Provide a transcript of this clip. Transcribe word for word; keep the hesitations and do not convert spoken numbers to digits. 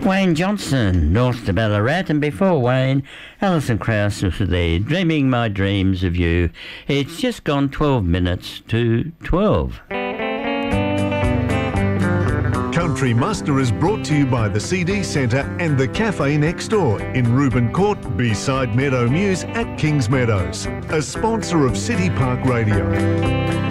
Wayne Johnson, north to Ballarat, and before Wayne, Alison Krauss with the Dreaming My Dreams of You. It's just gone twelve minutes to twelve. Country Muster is brought to you by the C D Centre and the Cafe Next Door in Reuben Court, beside Meadow Mews at Kings Meadows, a sponsor of City Park Radio.